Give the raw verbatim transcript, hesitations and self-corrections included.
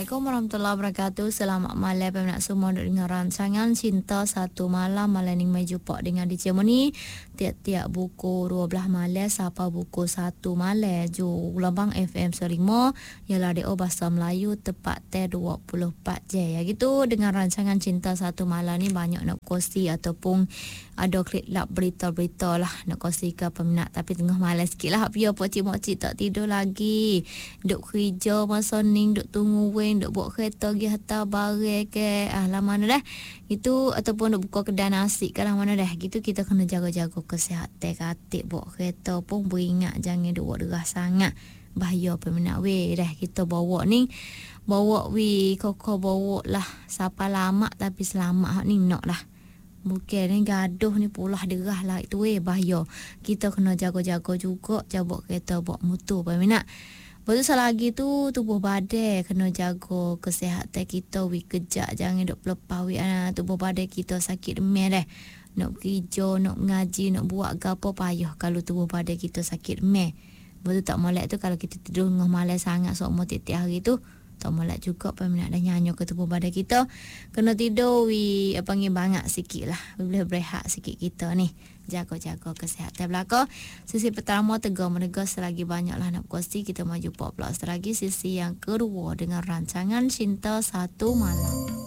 Assalamualaikum warahmatullahi wabarakatuh. Selamat malam peminat semua duk dengar rancangan Cinta Satu Malam. Malam ni mai jumpa dengan D J Moni tiap-tiap buku dua belas malam sampai buku satu malam ju Gelembang F M Serimo ialah radio bahasa Melayu tepat teh dua puluh empat jam. Ya gitu dengan rancangan Cinta Satu Malam ni banyak nak kongsi ataupun ada klik lap berita-berita lah nak kongsi ke peminat, tapi tengah malas sikit lah biar pocik-mocik tak tidur lagi duk kerja masa ni, duk tunggu weng, duk buat kereta pergi hantar barang ke ah lah mana dah gitu, ataupun duk buka kedai nasi ke lah mana dah gitu. Kita kena jaga-jaga kesihatan katik buat kereta pun beringat jangan duk buat derah sangat, bahaya peminat weh dah. Kita bawa ni bawa weh koko bawa lah siapa lama tapi selamat hak ni nak lah. Bukan ni gaduh ni pula derah lah itu weh bahaya. Kita kena jaga-jaga juga jaga kereta buat motor peminat. Betul lagi tu tubuh badan kena jaga kesihatan kita wi kejap jangan duk lepas wi ah, tubuh badan kita sakit demam dah. Nak kerja, nak mengaji, nak buat gapo payah kalau tubuh badan kita sakit demam. Betul tak molek tu kalau kita tidur ngah malas sangat sok tiap-tiap hari tu tak molek juga peminat dah nyanyi ke tubuh badan kita. Kena tidur wi panggil banyak sikit lah. Boleh berehat sikit kita ni. Jaga-jaga kesihatan belaka. Sisi pertama tegar menegak selagi banyaklah nak kongsi. Kita maju jumpa pula lagi sisi yang kedua dengan rancangan Cinta Satu Malam.